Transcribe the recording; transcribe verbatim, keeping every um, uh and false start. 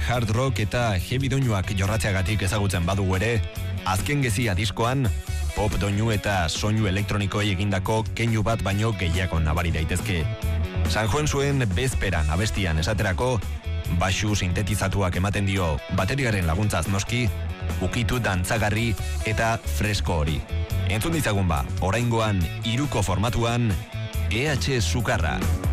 hard rock eta heavy doinuak jorratzeagatik ezagutzen badugu ere, azken gezia diskoan, pop doinu eta soinu elektronikoei egindako keinu bat baino gehiago nabari daitezke. San Juan zuen bezperan abestian esaterako, baxu sintetizatuak ematen dio bateriaren laguntzaz noski, ukitu dantzagarri eta fresko hori. Entzun ditzagun ba, oraingoan hiruko formatuan, E H Sukarra.